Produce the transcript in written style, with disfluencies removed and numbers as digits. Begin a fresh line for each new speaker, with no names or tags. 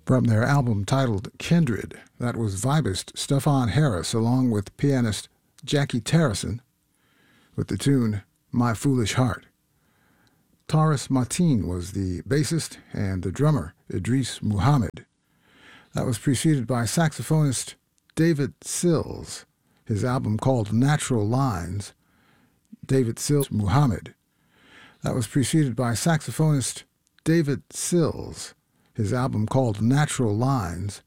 From their album titled Kindred, that was vibist Stefan Harris along with pianist Jackie Terrison with the tune My Foolish Heart. Taurus Mateen was the bassist and the drummer Idris Muhammad. That was preceded by saxophonist David Sills, his album called Natural Lines, David Sills Muhammad. That was preceded by saxophonist David Sills, his album called Natural Lines,